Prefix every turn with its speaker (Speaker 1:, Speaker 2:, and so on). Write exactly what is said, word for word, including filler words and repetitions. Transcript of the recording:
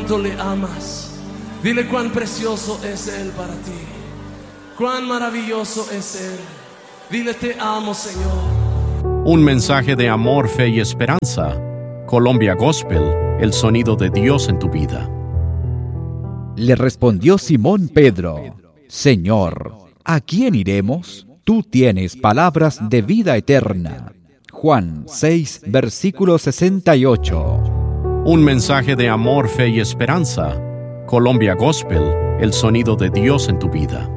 Speaker 1: cuánto le amas. Dile cuán precioso es Él para ti. Cuán maravilloso es Él. Dile te amo, Señor.
Speaker 2: Un mensaje de amor, fe y esperanza. Colombia Gospel, el sonido de Dios en tu vida.
Speaker 3: Le respondió Simón Pedro: Señor, ¿a quién iremos? Tú tienes palabras de vida eterna. Juan seis, versículo sesenta y ocho.
Speaker 2: Un mensaje de amor, fe y esperanza. Colombia Gospel, el sonido de Dios en tu vida.